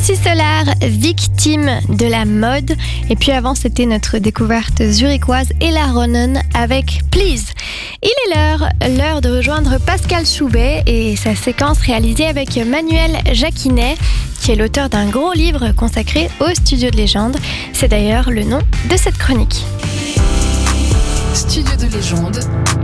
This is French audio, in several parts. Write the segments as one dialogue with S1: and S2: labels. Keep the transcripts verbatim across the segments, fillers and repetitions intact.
S1: Lucie Solar, victime de la mode. Et puis avant, c'était notre découverte zurichoise Ella Ronen avec Please. Il est l'heure, l'heure de rejoindre Pascal Chouvet et sa séquence réalisée avec Manuel Jacquinet, qui est l'auteur d'un gros livre consacré au studio de légende. C'est d'ailleurs le nom de cette chronique.
S2: Studio de légende,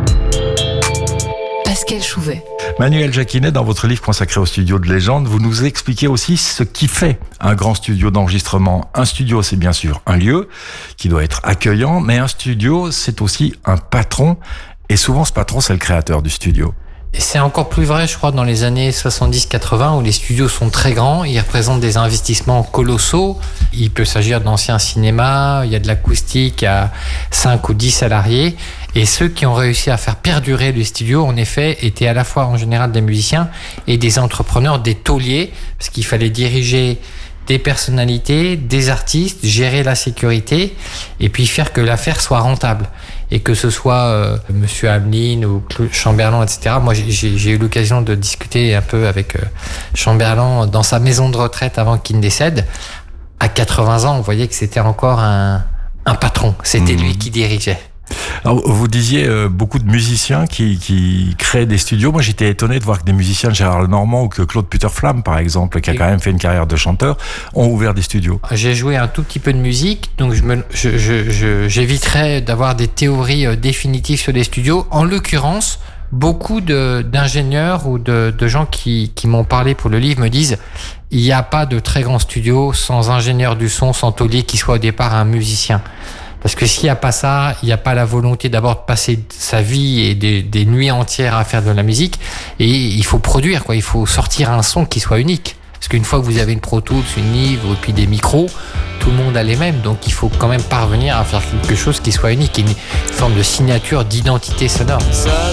S2: Pascal Chouvet.
S3: Manuel Jacquinet, dans votre livre consacré au studio de légende, vous nous expliquez aussi ce qui fait un grand studio d'enregistrement. Un studio, c'est bien sûr un lieu qui doit être accueillant, mais un studio, c'est aussi un patron. Et souvent, ce patron, c'est le créateur du studio.
S4: Et c'est encore plus vrai, je crois, dans les années soixante-dix quatre-vingts, où les studios sont très grands, ils représentent des investissements colossaux. Il peut s'agir d'anciens cinémas, il y a de l'acoustique à cinq ou dix salariés. Et ceux qui ont réussi à faire perdurer les studios, en effet, étaient à la fois en général des musiciens et des entrepreneurs, des tauliers, parce qu'il fallait diriger des personnalités, des artistes, gérer la sécurité et puis faire que l'affaire soit rentable. Et que ce soit euh, Monsieur Hamelin ou Claude Chamberlain, et cetera. Moi, j'ai, j'ai eu l'occasion de discuter un peu avec euh, Chamberlain dans sa maison de retraite avant qu'il ne décède. À quatre-vingts ans, on voyait que c'était encore un, un patron. C'était mmh. lui qui dirigeait.
S3: Alors, vous disiez euh, beaucoup de musiciens qui, qui créent des studios. Moi, j'étais étonné de voir que des musiciens, Gérard Lenormand ou que Claude Puterflamme, par exemple, qui a quand même fait une carrière de chanteur, ont ouvert des studios.
S4: J'ai joué un tout petit peu de musique, donc je me, je, je, je, j'éviterais d'avoir des théories euh, définitives sur les studios. En l'occurrence, beaucoup de, d'ingénieurs ou de, de gens qui, qui m'ont parlé pour le livre me disent il n'y a pas de très grand studio sans ingénieur du son, sans taulier qui soit au départ un musicien. Parce que s'il n'y a pas ça, il n'y a pas la volonté d'abord de passer sa vie et des, des nuits entières à faire de la musique. Et il faut produire, quoi. Il faut sortir un son qui soit unique. Parce qu'une fois que vous avez une Pro Tools, une Neve et puis des micros, tout le monde a les mêmes. Donc il faut quand même parvenir à faire quelque chose qui soit unique, une forme de signature, d'identité sonore.